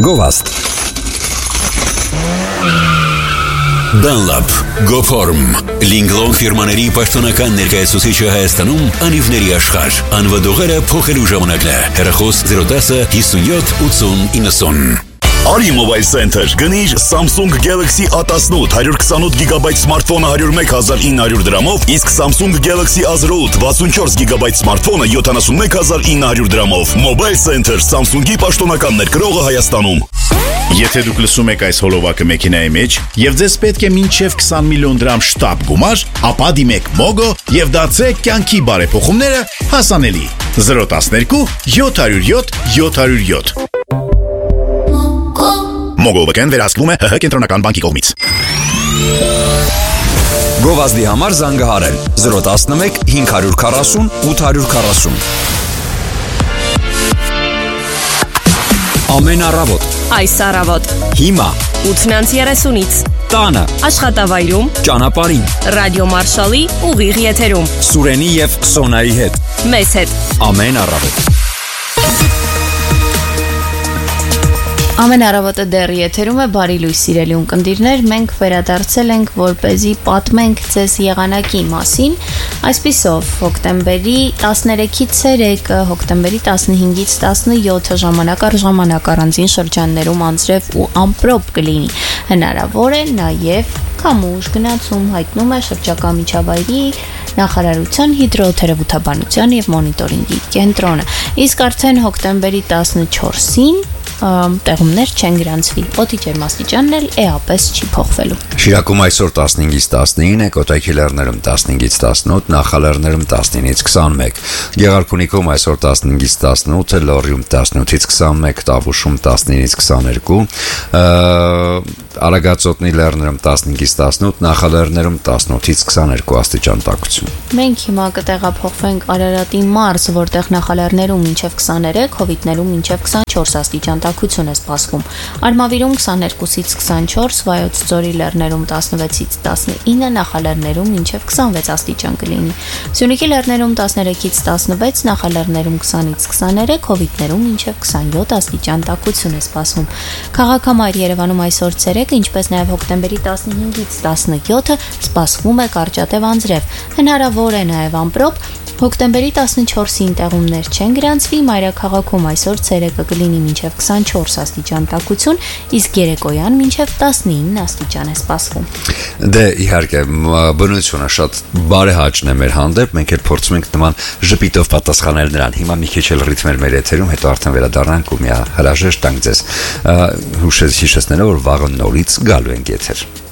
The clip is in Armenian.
Գովաստ Dunlop, Goform, Linglong ֆիրմաների պաշտոնական ներկայացուցիչը Հայաստանում անիվների աշխարհ, անվադողերը փոխելու ժամանակն է, հեռախոս 010 57 80 90 Արի Mobile Center գնիր Samsung Galaxy A18 128 GB սմարթֆոնը 101,900 դրամով, իսկ Samsung Galaxy A08 64 GB սմարթֆոնը 71,900 դրամով։ Mobile Center Samsung-ի պաշտոնական ներկրողը Հայաստանում։ Եթե դուք լսում եք այս հոլովակը մեքենայի մեջ եւ ձեզ պետք է մինչեւ 20 միլիոն դրամ շտապ գումար, ապա դիմեք Mogo եւ դարձրեք կյանքի բարեփոխումները հասանելի։ 012 707 707 Mogo վկան վերահսկվում է ՀՀ կենտրոնական բանկի կողմից։ Գովազդի համար զանգահարել 011 540 840 Ամեն առավոտ Այս առավոտ Հիմա 8:30-ից Տանը Աշխատավայրում Ճանապարհին Ռադիո Մարշալի ուղիղ եթերում Սուրենի եւ Սոնայի հետ Մեզ հետ Ամեն առավոտ Ամեն առավոտը դեռ եթերում է բարի լույս սիրելի ունկնդիրներ, մենք վերադարձել ենք, որպեսզի պատմենք ձեզ եղանակի մասին, այսպիսով հոկտեմբերի 13-ից 3, հոկտեմբերի 15-ից 17 ժամանակ առ ժամանակ առանձին շրջաններում անձրև ու ամպրոպ կլինի, հնարավոր է նաև քամուշ գնացում հայտնում է շրջակա միջավայրի նախարարության հիդրոթերապևտաբանության եւ մոնիտորինգի կենտրոնը, իսկ արդեն հոկտեմբերի 14-ին տեղումներ չեն գրանցվի, օդի ջերմաստիճանն էլ էապես չի փոխվելու։ Շիրակում այսօր 15-ից 19 է, Կոտայքի լեռներում 15-ից 18, Նախալեռներում 19-ից 21, Գեղարքունիքում այսօր 15-ից 18 է, Լոռիում 18-ից 21, Տավուշում 19-ից 22, Արագածոտնի լեռներում 15-ից 18, Նախալեռներում 18-ից 22 աստիճան տաքություն։ Մենք հիմա կտեղափոխվենք Արարատի մարզ, որտեղ Նախալեռներում մինչև 23, Հովիտներում մինչև 24 աստիճան տաքություն է սպասվում։ Արմավիրում 22-ից 24, Վայոց ձորի լեռներում 16-ից 19, Նախալեռներում մինչև 26 աստիճան կլինի։ Սյունիքի լեռներում 13-ից 16, Նախալեռներում 20-ից 23, Հովիտներում մինչև 27 աստիճան տաքություն է սպասվում։ Քաղաքամայր Երևանում այսօր ցերեկը, ինչպես նաև հոկտեմբերի 15-ից 17-ը սպասվում է կարճատև անձրև։ Հնարավոր է նաև ամպրոպ։ Հոկտեմբերի 14-ին տեղումներ չեն գրանցվի, մայրաքաղաքում այսօր ցերեկը կլինի մինչև 24 աստիճան տաքություն, իսկ երեկոյան մինչև 19 աստիճան է սպասվում։ Դե իհարկե բնությունը շատ բարեհաճն է մեր հանդեպ, մենք էլ փորձում ենք նման ժպիտով պատասխանել նրան։ Հիմա մի քիչ էլ ռիթմեր մեր եթերում, հետո արդեն վերադառնանք ու մի հրաժեշտ տանք ձեզ հիշեցնելով, որ վաղը նորից գալու ենք եթեր։